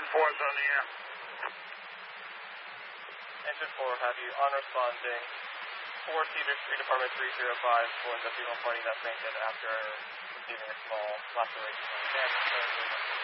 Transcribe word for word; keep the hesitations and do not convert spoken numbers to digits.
four is on the air. Engine four, have you on responding four Cedar Street, Department three oh five for the female party that fainted after receiving a small laceration.